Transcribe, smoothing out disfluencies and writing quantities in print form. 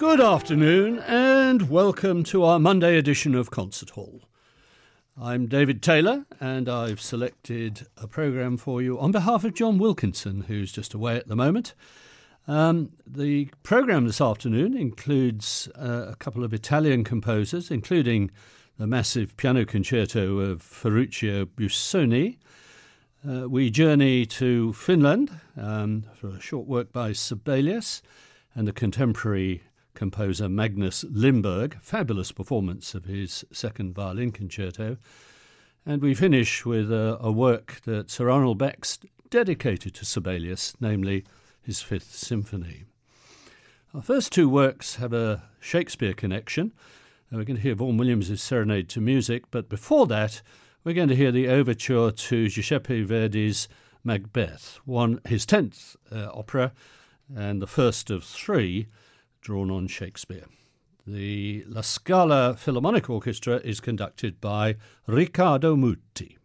Good afternoon and welcome to our Monday edition of Concert Hall. I'm David Taylor and I've selected a programme for you on behalf of John Wilkinson, who's just away at the moment. The programme this afternoon includes a couple of Italian composers, including the massive piano concerto of Ferruccio Busoni. We journey to Finland for a short work by Sibelius and the contemporary composer Magnus Lindberg, fabulous performance of his second violin concerto. And we finish with a work that Sir Arnold Beck's dedicated to Sibelius, namely his Fifth Symphony. Our first two works have a Shakespeare connection. We're going to hear Vaughan Williams' Serenade to Music, but before that, we're going to hear the overture to Giuseppe Verdi's Macbeth, his 10th opera and the first of three drawn on Shakespeare. The La Scala Philharmonic Orchestra is conducted by Riccardo Muti.